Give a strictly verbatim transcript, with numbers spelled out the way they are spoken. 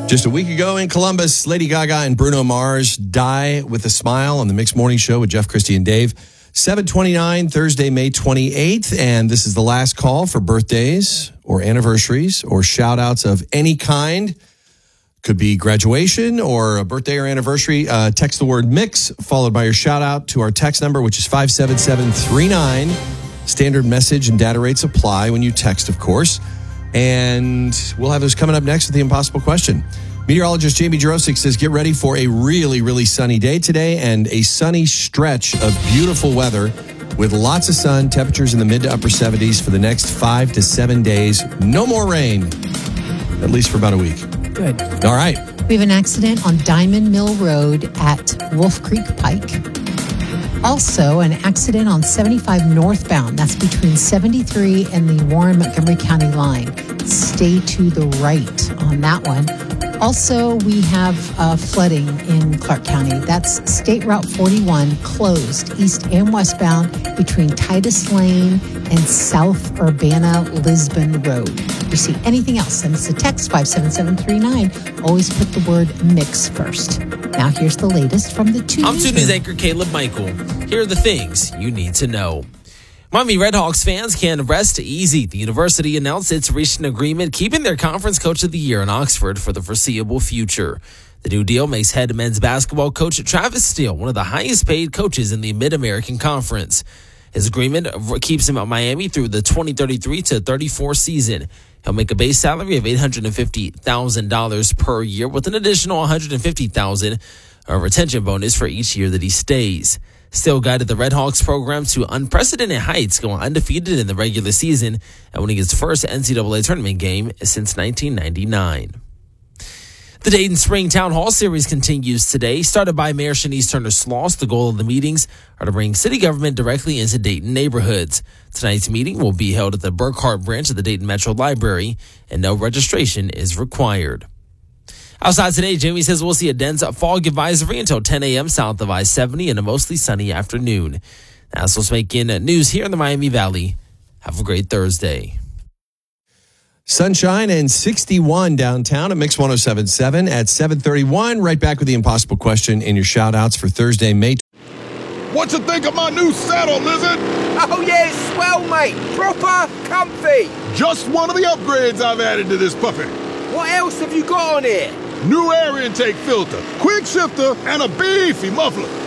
Just a week ago in Columbus, Lady Gaga and Bruno Mars Die with a Smile on the Mixed Morning Show with Jeff, Christy, and Dave. seven twenty-nine, Thursday, May twenty-eighth, and this is the last call for birthdays or anniversaries or shout-outs of any kind. Could be graduation or a birthday or anniversary. Uh, text the word MIX, followed by your shout-out to our text number, which is five seven seven three nine. Standard message and data rates apply when you text, of course. And we'll have those coming up next with the impossible question. Meteorologist Jamie Jurosic says get ready for a really, really sunny day today and a sunny stretch of beautiful weather with lots of sun, temperatures in the mid to upper seventies for the next five to seven days. No more rain, at least for about a week. Good. All right. We have an accident on Diamond Mill Road at Wolf Creek Pike. Also, an accident on seventy-five northbound. That's between seventy-three and the Warren-Montgomery County line. Stay to the right on that one. Also, we have uh, flooding in Clark County. That's State Route forty-one closed east and westbound between Titus Lane and South Urbana-Lisbon Road. If you see anything else, send us a text, five seven seven three nine. Always put the word MIX first. Now here's the latest from the two. I'm two News anchor Caleb Michael. Here are the things you need to know. Miami Redhawks fans can rest easy. The university announced it's reached an agreement keeping their Conference Coach of the Year in Oxford for the foreseeable future. The new deal makes head men's basketball coach Travis Steele one of the highest paid coaches in the Mid-American Conference. His agreement keeps him at Miami through the twenty thirty-three to thirty-four season. He'll make a base salary of eight hundred fifty thousand dollars per year with an additional one hundred fifty thousand dollars a retention bonus for each year that he stays. Still guided the Redhawks program to unprecedented heights, going undefeated in the regular season and winning his first N C double A tournament game since nineteen ninety-nine. The Dayton Spring Town Hall Series continues today. Started by Mayor Shanice Turner Sloss, the goal of the meetings are to bring city government directly into Dayton neighborhoods. Tonight's meeting will be held at the Burkhart branch of the Dayton Metro Library, and no registration is required. Outside today, Jamie says we'll see a dense fog advisory until ten a.m. south of I seventy and a mostly sunny afternoon. That's what's making news here in the Miami Valley. Have a great Thursday. Sunshine and sixty-one downtown at Mix one oh seven point seven at seven thirty-one. Right back with the impossible question in your shout-outs for Thursday, May. What you think of my new saddle, Lizard? Oh, yeah, it's swell, mate. Proper comfy. Just one of the upgrades I've added to this puppy. What else have you got on here? New air intake filter, quick shifter, and a beefy muffler.